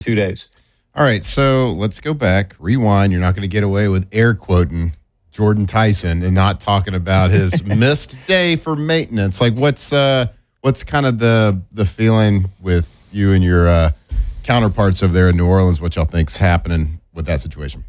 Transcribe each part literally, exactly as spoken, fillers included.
two days. All right, so let's go back, rewind. You're not going to get away with air quoting Jordan Tyson and not talking about his missed day for maintenance. Like, what's uh, what's kind of the the feeling with you and your uh, counterparts over there in New Orleans? What y'all think's happening with that situation?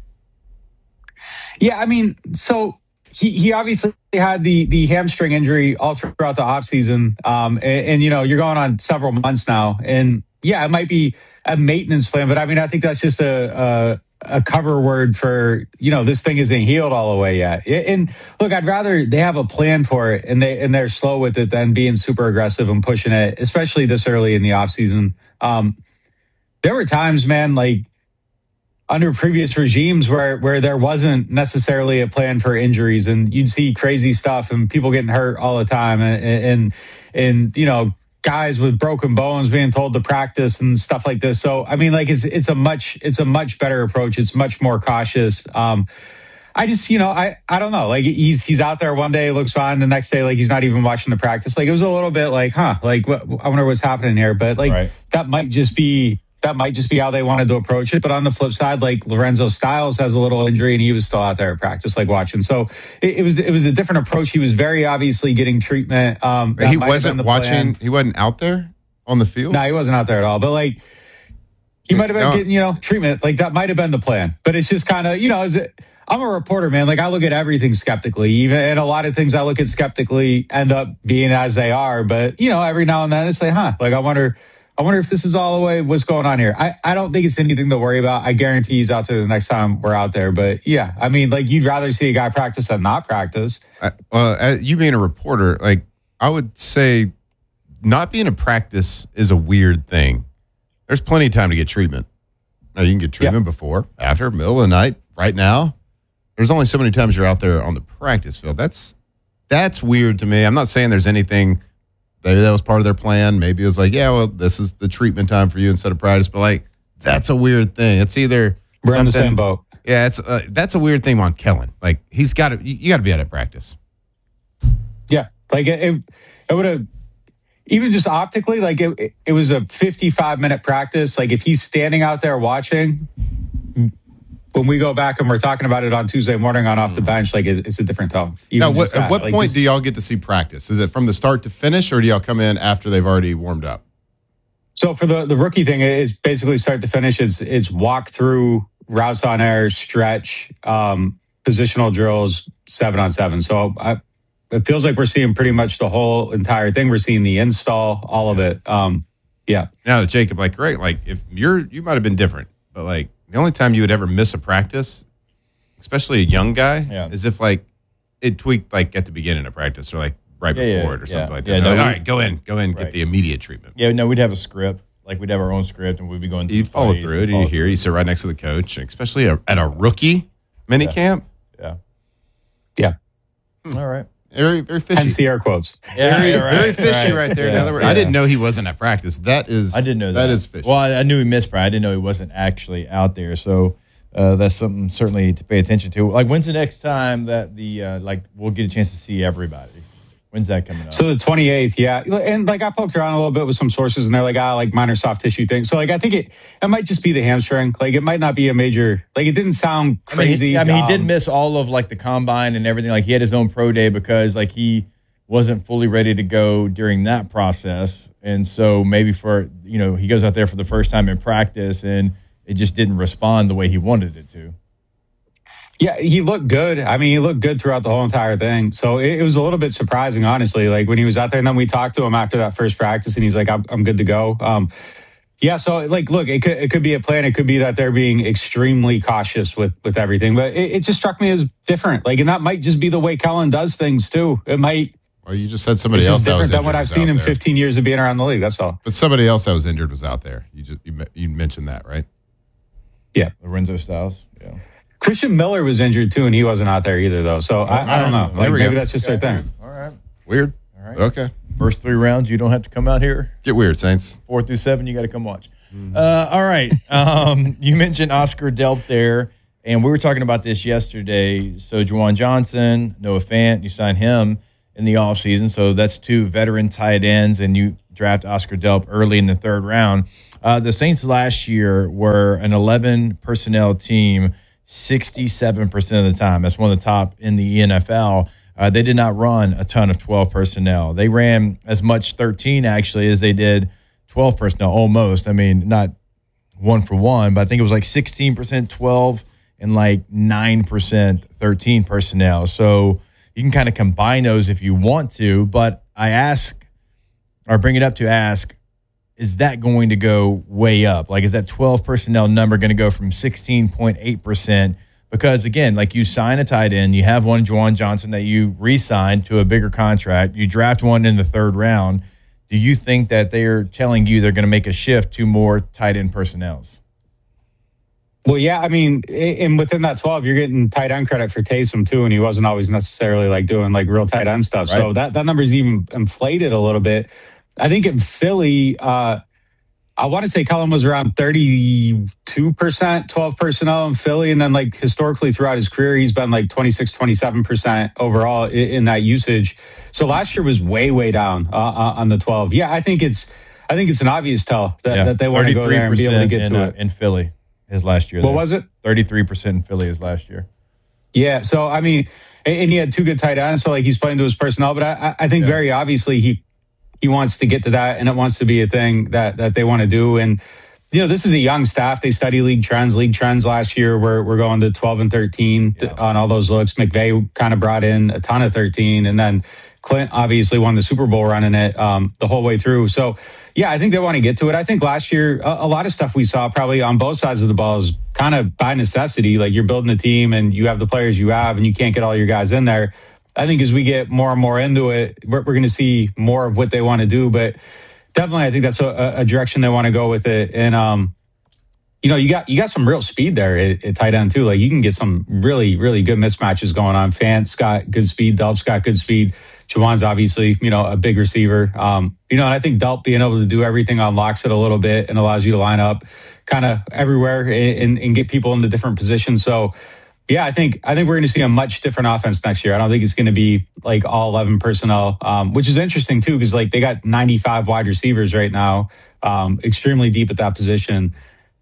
Yeah, I mean, so he, he obviously had the the hamstring injury all throughout the offseason. Um, and, and, you know, you're going on several months now. And, yeah, it might be a maintenance plan, but, I mean, I think that's just a, a, a cover word for, you know, this thing isn't healed all the way yet. And, look, I'd rather they have a plan for it and, they, and they're slow with it than being super aggressive and pushing it, especially this early in the offseason. Um, there were times, man, like, under previous regimes where where there wasn't necessarily a plan for injuries, and you'd see crazy stuff and people getting hurt all the time, and and, and you know, guys with broken bones being told to practice and stuff like this. So I mean, like it's it's a much it's a much better approach. It's much more cautious. Um, I just, you know, I, I don't know. Like he's he's out there one day, looks fine. The next day, like he's not even watching the practice. Like it was a little bit like, huh, like what, I wonder what's happening here. But like right. that might just be. That might just be how they wanted to approach it. But on the flip side, like Lorenzo Styles has a little injury and he was still out there at practice, like watching. So it, it was it was a different approach. He was very obviously getting treatment. Um, he wasn't watching. Plan. He wasn't out there on the field. No, he wasn't out there at all. But like he might have been no. getting, you know, treatment. Like that might have been the plan. But it's just kind of, you know, is it? I'm a reporter, man. Like I look at everything skeptically. Even and a lot of things I look at skeptically end up being as they are. But you know, every now and then it's like, huh? Like I wonder. I wonder if this is all the way what's going on here. I, I don't think it's anything to worry about. I guarantee he's out there the next time we're out there. But, yeah, I mean, like, you'd rather see a guy practice than not practice. Uh, well, uh, you being a reporter, like, I would say not being in practice is a weird thing. There's plenty of time to get treatment. Now, you can get treatment yep. before, after, middle of the night, right now. There's only so many times you're out there on the practice field. That's that's weird to me. I'm not saying there's anything – maybe that was part of their plan. Maybe it was like, yeah, well, this is the treatment time for you instead of practice. But, like, that's a weird thing. It's either – We're in the same boat. Yeah, it's uh, that's a weird thing on Kellen. Like, he's got to – you got to be out at practice. Yeah. Like, it, it would have – even just optically, like, it, it was a fifty-five minute practice. Like, if he's standing out there watching – when we go back and we're talking about it on Tuesday morning on Off the Bench, like it's a different tone. Now, what, at what like point just, do y'all get to see practice? Is it from the start to finish, or do y'all come in after they've already warmed up? So for the, the rookie thing, it's basically start to finish. It's it's walk through, routes on air, stretch, um, positional drills, seven on seven. So I, it feels like we're seeing pretty much the whole entire thing. We're seeing the install, all of it. Um, yeah. Now, Jacob, like, great. Like, if you're, you might have been different, but like, the only time you would ever miss a practice, especially a young guy, yeah. is if like it tweaked like at the beginning of practice or like right yeah, before yeah, it or something yeah. like that. Yeah, no, no, all we, right, go in, go in, right. get the immediate treatment. Yeah, no, we'd have a script. Like we'd have our own script and we'd be going through You'd follow through it. You hear, you sit right next to the coach, especially a, at a rookie mini yeah. camp. Yeah. Yeah. Hmm. All right. Very, very fishy. Hence the air quotes. Yeah, very, right, very fishy right, right there. Yeah, yeah. I didn't know he wasn't at practice. That is, I didn't know that. That is fishy. Well, I, I knew he missed practice. I didn't know he wasn't actually out there. So uh, that's something certainly to pay attention to. Like, when's the next time that the uh, like we'll get a chance to see everybody? When's that coming up? So the twenty-eighth, yeah. And like I poked around a little bit with some sources and they're like, ah, like minor soft tissue thing. So like I think it it might just be the hamstring. Like it might not be a major, like it didn't sound crazy. I mean, he, I mean, um, he did miss all of like the combine and everything. Like he had his own pro day because like he wasn't fully ready to go during that process. And so maybe for, you know, he goes out there for the first time in practice and it just didn't respond the way he wanted it to. Yeah, he looked good. I mean, he looked good throughout the whole entire thing. So it, it was a little bit surprising, honestly, like when he was out there and then we talked to him after that first practice and he's like, I'm, I'm good to go. Um, yeah, so like, look, it could, it could be a plan. It could be that they're being extremely cautious with, with everything. But it, it just struck me as different. Like, and that might just be the way Kellen does things, too. It might. Well, you just said somebody it's else just different that was than what I've seen in fifteen years of being around the league. That's all. But somebody else that was injured was out there. You just you, you mentioned that, right? Yeah, Lorenzo Styles. Yeah. Christian Miller was injured too, and he wasn't out there either, though. So I, I don't know. Like, maybe go. that's just okay. their thing. All right. Weird. All right. Okay. First three rounds, you don't have to come out here. Get weird, Saints. Four through seven, you got to come watch. Mm-hmm. Uh, all right. Um, you mentioned Oscar Delp there, and we were talking about this yesterday. So Juwan Johnson, Noah Fant, you signed him in the offseason. So that's two veteran tight ends, and you draft Oscar Delp early in the third round. Uh, the Saints last year were an eleven personnel team sixty-seven percent of the time. That's one of the top in the N F L. Uh, they did not run a ton of twelve personnel. They ran as much thirteen, actually, as they did twelve personnel, almost. I mean, not one for one, but I think it was like sixteen percent twelve and like nine percent thirteen personnel. So you can kind of combine those if you want to, but I ask, or bring it up to ask, is that going to go way up? Like, is that twelve personnel number going to go from sixteen point eight percent? Because, again, like you sign a tight end, you have one, Juwan Johnson, that you re-signed to a bigger contract. You draft one in the third round. Do you think that they're telling you they're going to make a shift to more tight end personnels? Well, yeah, I mean, and within that twelve, you're getting tight end credit for Taysom, too, and he wasn't always necessarily, like, doing, like, real tight end stuff. Right. So that, that number's even inflated a little bit. I think in Philly, uh, I want to say Cullen was around thirty-two percent, twelve personnel in Philly. And then like historically throughout his career, he's been like twenty-six, twenty-seven percent overall in, in that usage. So last year was way, way down uh, on the twelve. Yeah, I think it's, I think it's an obvious tell that, yeah. that they want to go there and be able to get in, to uh, it. In Philly his last year. What there. was it? thirty-three percent in Philly his last year. Yeah. So, I mean, and he had two good tight ends. So like he's playing to his personnel, but I, I think yeah. very obviously he, He wants to get to that, and it wants to be a thing that that they want to do. And, you know, this is a young staff. They study league trends. League trends last year were, we're going to twelve and thirteen yeah. on all those looks. McVay kind of brought in a ton of thirteen. And then Clint obviously won the Super Bowl running it um, the whole way through. So, yeah, I think they want to get to it. I think last year, a, a lot of stuff we saw probably on both sides of the ball is kind of by necessity. Like you're building a team and you have the players you have and you can't get all your guys in there. I think as we get more and more into it, we're, we're going to see more of what they want to do. But definitely, I think that's a, a direction they want to go with it. And, um, you know, you got you got some real speed there at, at tight end, too. Like, you can get some really, really good mismatches going on. Fant's got good speed. Delp's got good speed. Juwan's obviously, you know, a big receiver. Um, you know, and I think Delp being able to do everything unlocks it a little bit and allows you to line up kind of everywhere and, and get people into different positions. So, yeah, I think I think we're going to see a much different offense next year. I don't think it's going to be like all eleven personnel, um, which is interesting too, because like they got ninety-five wide receivers right now, um, extremely deep at that position.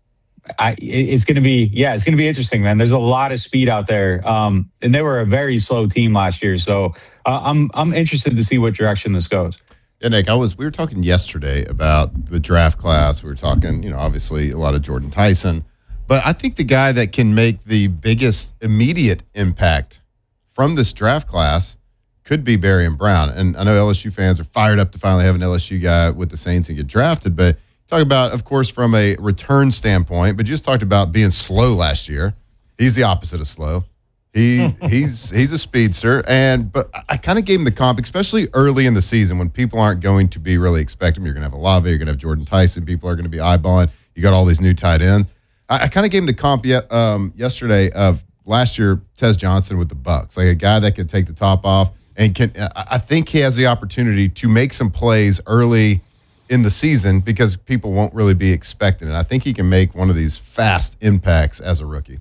I, it's going to be, yeah, it's going to be interesting, man. There's a lot of speed out there, um, and they were a very slow team last year. So uh, I'm I'm interested to see what direction this goes. Yeah, Nick, I was we were talking yesterday about the draft class. We were talking, you know, obviously a lot of Jordan Tyson. But I think the guy that can make the biggest immediate impact from this draft class could be Barian Brown. And I know L S U fans are fired up to finally have an L S U guy with the Saints and get drafted. But talk about, of course, from a return standpoint, but you just talked about being slow last year. He's the opposite of slow. He he's he's a speedster. And but I kind of gave him the comp, especially early in the season when people aren't going to be really expecting him. You're going to have Olave, you're going to have Jordan Tyson. People are going to be eyeballing. You got all these new tight ends. I, I kind of gave him the comp yet, um, yesterday of last year, Tez Johnson with the Bucs, like a guy that can take the top off and can. I think he has the opportunity to make some plays early in the season because people won't really be expecting it. I think he can make one of these fast impacts as a rookie.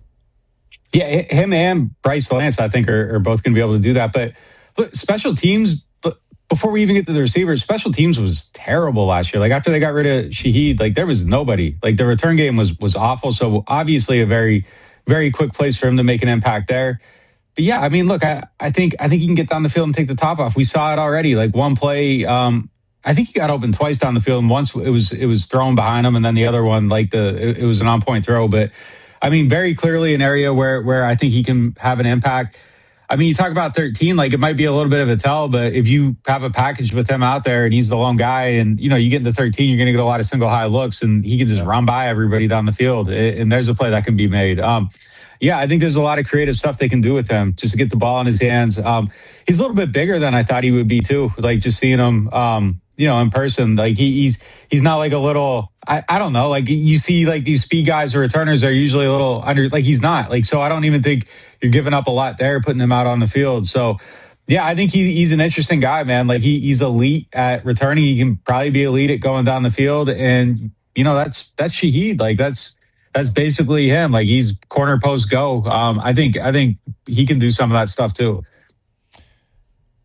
Yeah, him and Bryce Lance, I think, are, are both going to be able to do that. But look, special teams. Before we even get to the receivers, special teams was terrible last year. Like after they got rid of Shaheed, like there was nobody. Like the return game was was awful. So obviously a very, very quick place for him to make an impact there. But yeah, I mean, look, I, I think I think he can get down the field and take the top off. We saw it already. Like one play, um, I think he got open twice down the field, and once it was it was thrown behind him, and then the other one, like the it, it was an on point throw. But I mean, very clearly an area where where I think he can have an impact. I mean, you talk about thirteen, like it might be a little bit of a tell, but if you have a package with him out there and he's the lone guy and, you know, you get into thirteen, you're going to get a lot of single high looks and he can just run by everybody down the field. And there's a play that can be made. Um, yeah, I think there's a lot of creative stuff they can do with him just to get the ball in his hands. Um, he's a little bit bigger than I thought he would be too. Like just seeing him, um, you know, in person, like he, he's, he's not like a little, I, I don't know, like you see like these speed guys or returners are usually a little under, like he's not like, so I don't even think you're giving up a lot there, putting him out on the field. So yeah, I think he, he's an interesting guy, man. Like he, he's elite at returning. He can probably be elite at going down the field. And you know, that's, that's Shaheed. Like that's, that's basically him. Like he's corner post go. Um, I think, I think he can do some of that stuff too.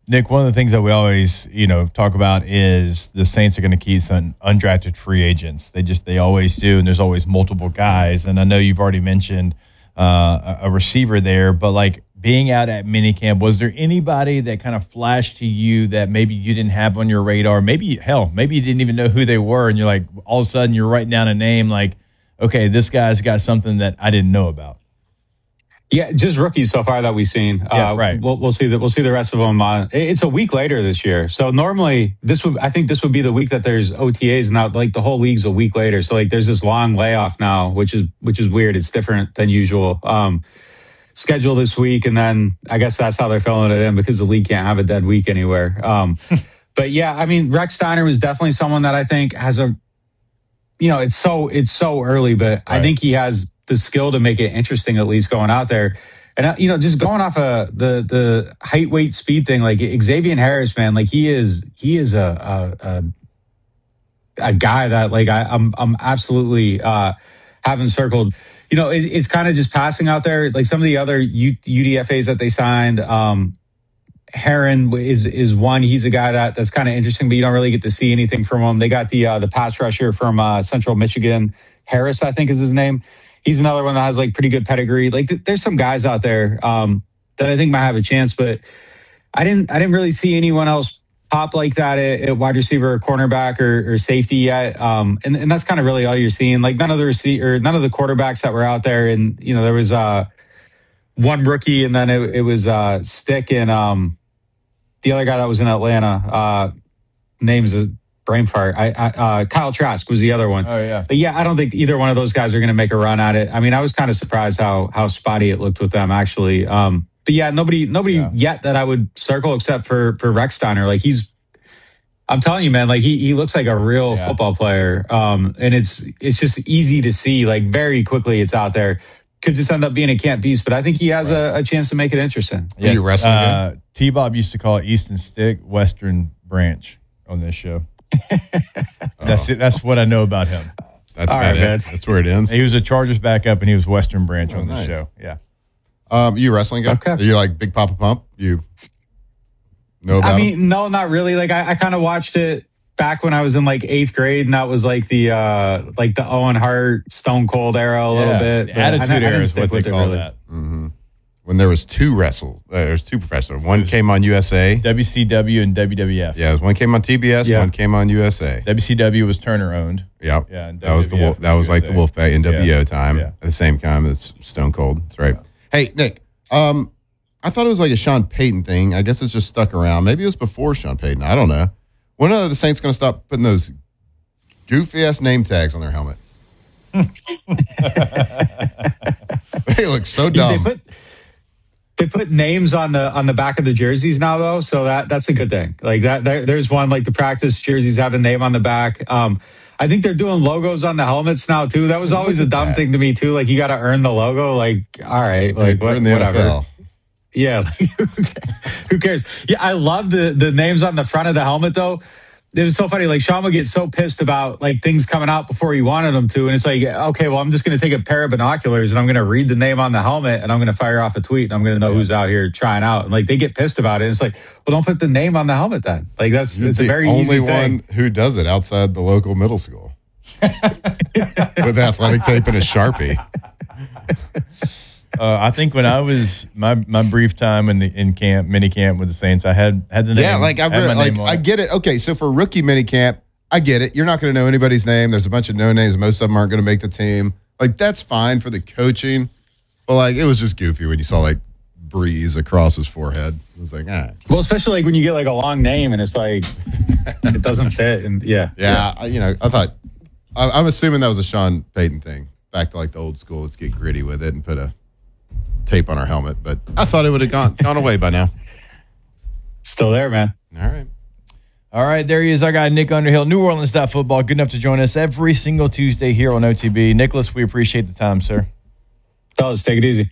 Nick, one of the things that we always, you know, talk about is the Saints are going to keep some undrafted free agents. They just, they always do, and there's always multiple guys. And I know you've already mentioned uh, a, a receiver there, but like being out at minicamp, was there anybody that kind of flashed to you that maybe you didn't have on your radar? Maybe, hell, maybe you didn't even know who they were, and you're like, all of a sudden you're writing down a name like, okay, this guy's got something that I didn't know about. Yeah, just rookies so far that we've seen. Yeah, uh, right. We'll, we'll see that. We'll see the rest of them. Uh, it's a week later this year, so normally this would. I think this would be the week that there's O T As now. Like the whole league's a week later, so like there's this long layoff now, which is which is weird. It's different than usual. Um, schedule this week, and then I guess that's how they're filling it in because the league can't have a dead week anywhere. Um, but yeah, I mean, Rex Steiner was definitely someone that I think has a. You know, it's so it's so early, but right. I think he has the skill to make it interesting, at least going out there. And, uh, you know, just going off of the, the height, weight, speed thing, like Xavier Harris, man, like he is, he is a, a, a, a guy that like I, I'm, I'm absolutely, uh, having circled, you know, it, it's kind of just passing out there. Like some of the other U, UDFAs that they signed, um, Heron is, is one. He's a guy that that's kind of interesting, but you don't really get to see anything from him. They got the, uh, the pass rusher from, uh, Central Michigan, Harris, I think is his name. He's another one that has like pretty good pedigree. Like th- there's some guys out there um, that I think might have a chance, but I didn't I didn't really see anyone else pop like that at, at wide receiver, or cornerback, or, or safety yet. Um, and, and that's kind of really all you're seeing. Like none of the receiver, none of the quarterbacks that were out there. And you know there was uh, one rookie, and then it, it was uh, Stick and um, the other guy that was in Atlanta. Uh, names is. Brain fart. I, I uh, Kyle Trask was the other one. Oh yeah, but yeah, I don't think either one of those guys are going to make a run at it. I mean, I was kind of surprised how how spotty it looked with them actually. Um, but yeah, nobody nobody yeah. yet that I would circle except for for Rex Steiner. Like he's, I'm telling you, man, like he he looks like a real yeah. football player. Um, and it's it's just easy to see. Like very quickly, it's out there. Could just end up being a camp beast, but I think he has right. a, a chance to make it interesting. Yeah, you wrestling. Uh, T Bob used to call it Easton Stick, Western Branch on this show. That's it. That's what I know about him. That's All about right, it. That's where it ends. He was a Chargers backup, and he was Western Branch oh, on this nice. show. Yeah. Um, you wrestling guy? Okay. Are you like Big Papa Pump? You know about I mean, him? no, not really. Like I, I kind of watched it back when I was in like eighth grade, and that was like the uh, like the Owen Hart, Stone Cold era a yeah. little bit. The Attitude I, I era is what they call really. that. Mm-hmm. When there was two wrestle, uh, there was two professionals. One came on U S A, W C W, and W W F. Yeah, one came on T B S, yeah. one came on U S A. W C W was Turner owned. Yep. Yeah, that was the wolf, that was like the Wolfpack N W O yeah. time yeah. at the same time as Stone Cold. That's right. Yeah. Hey Nick, um, I thought it was like a Sean Payton thing. I guess it's just stuck around. Maybe it was before Sean Payton. I don't know. When are the Saints going to stop putting those goofy ass name tags on their helmet? They look so dumb. They put, They put names on the on the back of the jerseys now, though, so that that's a good thing. Like that, there, there's one like the practice jerseys have a name on the back. Um, I think they're doing logos on the helmets now too. That was always a dumb thing to me too. Like you got to earn the logo. Like all right, like, like what, whatever. N F L. Yeah, like, who cares? Yeah, I love the the names on the front of the helmet though. It was so funny. Like Sean would get so pissed about like things coming out before he wanted them to, and it's like, okay, well, I'm just going to take a pair of binoculars and I'm going to read the name on the helmet and I'm going to fire off a tweet and I'm going to know yeah. who's out here trying out. And like they get pissed about it. And it's like, well, don't put the name on the helmet then. Like that's it's, it's a very easy thing. Only one who does it outside the local middle school with athletic tape and a Sharpie. Uh, I think when I was my my brief time in the in camp mini camp with the Saints, I had had the name. Yeah, like I really, like I get it. Okay, so for rookie mini camp, I get it. You're not going to know anybody's name. There's a bunch of no names. Most of them aren't going to make the team. Like that's fine for the coaching, but like it was just goofy when you saw like Breeze across his forehead. It was like, ah. Well, especially like when you get like a long name and it's like it doesn't fit. And yeah, yeah, yeah. I, you know, I thought I, I'm assuming that was a Sean Payton thing. Back to like the old school. Let's get gritty with it and put a tape on our helmet, but I thought it would have gone gone away by now. Still there, man. All right. All right, there he is, our guy, Nick Underhill, New Orleans Football. Good enough to join us every single Tuesday here on O T B. Nicholas, we appreciate the time, sir. Fellas, take it easy.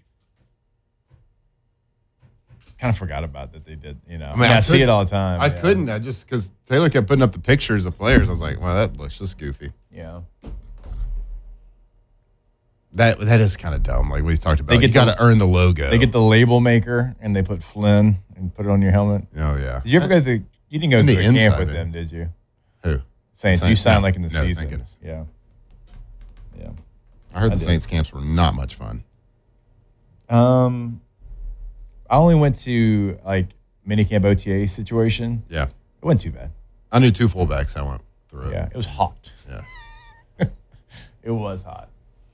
Kind of forgot about that they did, you know. I mean, I, mean, I, I see it all the time. I yeah. couldn't. I just, because Taylor kept putting up the pictures of players. I was like, wow, that looks just goofy. Yeah. That that is kind of dumb. Like we talked about, They get you got the- to earn the logo. They get the label maker and they put Flynn and put it on your helmet. Oh yeah. Did you ever go to? You didn't go In to the a camp inside, with man. them, did you? Who? Saints. You Saints? signed No. like in the No, thank season. goodness. Yeah. Yeah. I heard I the did. Saints camps were not much fun. Um, I only went to like minicamp O T A situation. Yeah. It wasn't too bad. I knew two fullbacks. I went through. Yeah, it was hot. Yeah. It was hot.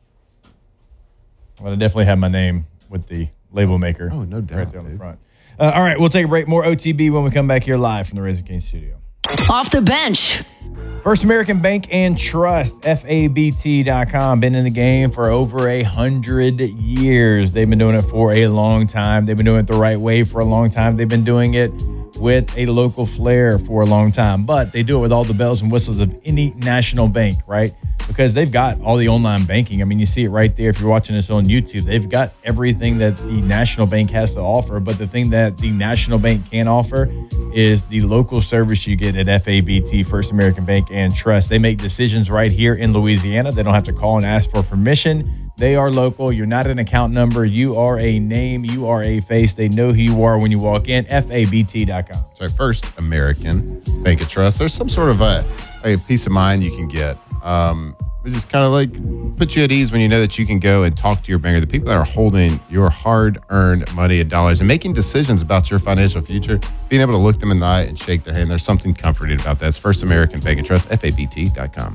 But I definitely had my name with the label maker. Oh, no doubt, Right there on the dude. front. Uh, all right, we'll take a break. More O T B when we come back here live from the Raising Cane studio. Off the bench. First American Bank and Trust, F A B T dot com. Been in the game for over a hundred years. They've been doing it for a long time. They've been doing it the right way for a long time. They've been doing it with a local flair for a long time. But they do it with all the bells and whistles of any national bank, right? Because they've got all the online banking. I mean, you see it right there if you're watching this on YouTube. They've got everything that the national bank has to offer. But the thing that the national bank can offer is the local service you get at F A B T, First American Bank and Trust. They make decisions right here in Louisiana. They don't have to call and ask for permission. They are local. You're not an account number. You are a name. You are a face. They know who you are when you walk in. F A B T dot com. So First American Bank of Trust. There's some sort of a, a peace of mind you can get. Um, it just kind of like puts you at ease when you know that you can go and talk to your banker, the people that are holding your hard-earned money and dollars and making decisions about your financial future, being able to look them in the eye and shake their hand. There's something comforting about that. It's First American Bank of Trust, F A B T dot com.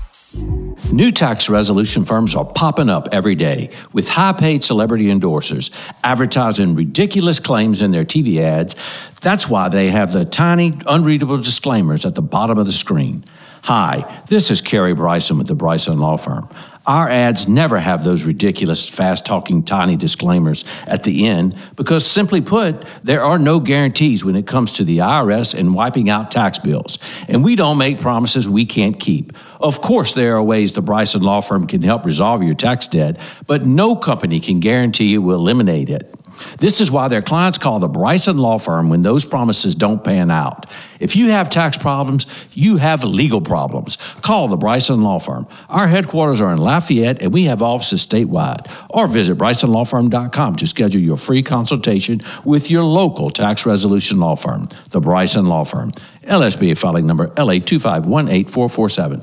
New tax resolution firms are popping up every day with high-paid celebrity endorsers advertising ridiculous claims in their T V ads. That's why they have the tiny, unreadable disclaimers at the bottom of the screen. Hi, this is Kerry Bryson with the Bryson Law Firm. Our ads never have those ridiculous, fast-talking, tiny disclaimers at the end because, simply put, there are no guarantees when it comes to the I R S and wiping out tax bills. And we don't make promises we can't keep. Of course, there are ways the Bryson Law Firm can help resolve your tax debt, but no company can guarantee it will eliminate it. This is why their clients call the Bryson Law Firm when those promises don't pan out. If you have tax problems, you have legal problems. Call the Bryson Law Firm. Our headquarters are in Lafayette, and we have offices statewide. Or visit Bryson Law Firm dot com to schedule your free consultation with your local tax resolution law firm, the Bryson Law Firm. L S B A filing number L A two five one eight four four seven.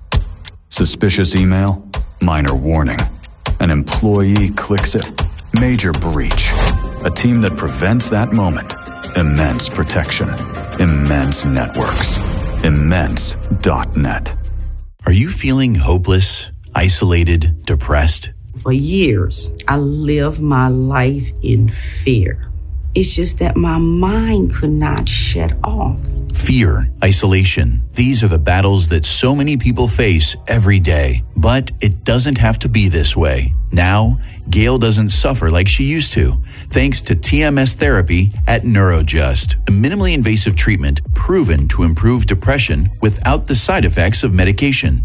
Suspicious email? Minor warning. An employee clicks it? Major breach. A team that prevents that moment. Immense protection. Immense networks. Immense dot net. Are you feeling hopeless, isolated, depressed? For years, I lived my life in fear. It's just that my mind could not shut off. Fear, isolation. These are the battles that so many people face every day. But it doesn't have to be this way. Now, Gail doesn't suffer like she used to, thanks to T M S therapy at NeuroJust, a minimally invasive treatment proven to improve depression without the side effects of medication.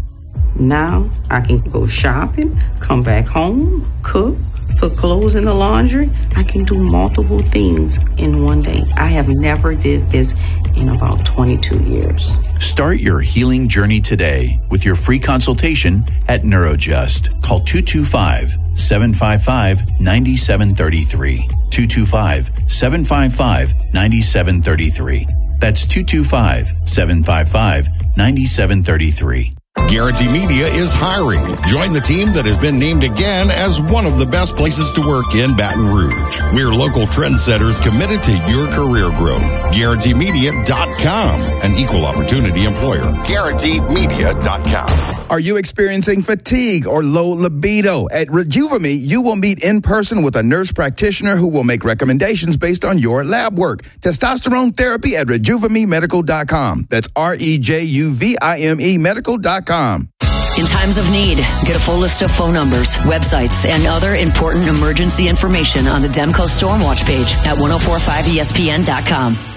Now I can go shopping, come back home, cook, put clothes in the laundry. I can do multiple things in one day. I have never did this in about twenty-two years. Start your healing journey today with your free consultation at NeuroJust. Call two two five, seven five five, nine seven three three. two two five, seven five five, nine seven three three. That's two two five, seven five five, nine seven three three. Guarantee Media is hiring. Join the team that has been named again as one of the best places to work in Baton Rouge. We're local trendsetters committed to your career growth. Guarantee Media dot com, an equal opportunity employer. Guarantee Media dot com. Are you experiencing fatigue or low libido? At Rejuvame, you will meet in person with a nurse practitioner who will make recommendations based on your lab work. Testosterone therapy at Rejuvame Medical dot com. That's R E J U V I M E Medical dot com. In times of need, get a full list of phone numbers, websites, and other important emergency information on the Demco Stormwatch page at ten forty-five E S P N dot com.